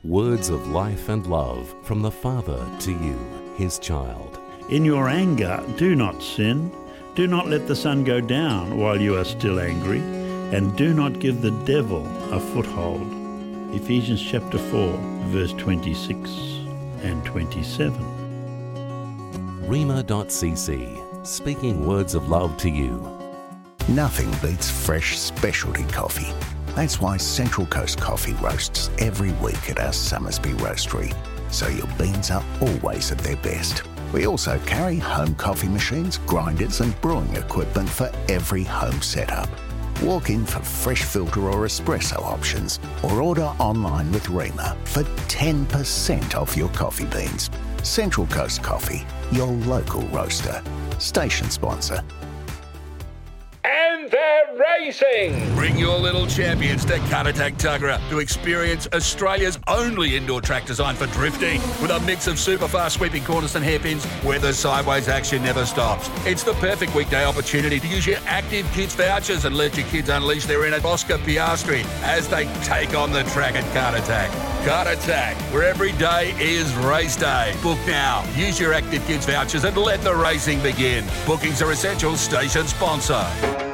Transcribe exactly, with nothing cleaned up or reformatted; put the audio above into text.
Words of life and love from the Father to you, his child. In your anger, do not sin. Do not let the sun go down while you are still angry, and do not give the devil a foothold. Ephesians chapter four, verse twenty-six and twenty-seven. Rhema dot c c, speaking words of love to you. Nothing beats fresh specialty coffee. That's why Central Coast Coffee roasts every week at our Summersby roastery, so your beans are always at their best. We also carry home coffee machines, grinders and brewing equipment for every home setup. Walk in for fresh filter or espresso options, or order online with Rhema for ten percent off your coffee beans. Central Coast Coffee, your local roaster. Station sponsor. And they're racing! Bring your little champions to Caratak Tuggerah to experience Australia's only indoor track designed for drifting, with a mix of super fast sweeping corners and hairpins where the sideways action never stops. It's the perfect weekday opportunity to use your Active Kids vouchers and let your kids unleash their inner Oscar Piastri as they take on the track at Caratak. Caratak, where every day is race day. Book now. Use your Active Kids vouchers and let the racing begin. Bookings are essential. Station sponsor.